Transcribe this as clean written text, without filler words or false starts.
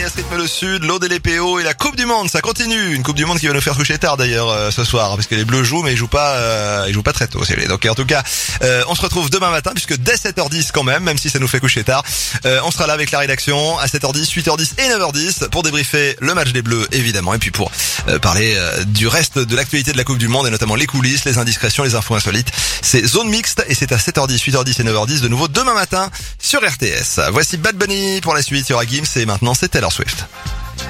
RTS rythme le sud, l'Aude et les PO et la Coupe du Monde, ça continue. Une Coupe du Monde qui va nous faire coucher tard d'ailleurs ce soir, parce que les Bleus jouent mais ils jouent pas très tôt. Donc en tout cas, on se retrouve demain matin, puisque dès 7h10 quand même si ça nous fait coucher tard, on sera là avec la rédaction à 7h10, 8h10 et 9h10 pour débriefer le match des Bleus évidemment, et puis pour parler du reste de l'actualité de la Coupe du Monde et notamment les coulisses, les indiscrétions, les infos insolites. C'est Zone Mixte et c'est à 7h10, 8h10 et 9h10 de nouveau demain matin sur RTS. Voici Bad Bunny pour la suite, il y aura Gims et maintenant c'est Taylor Swift.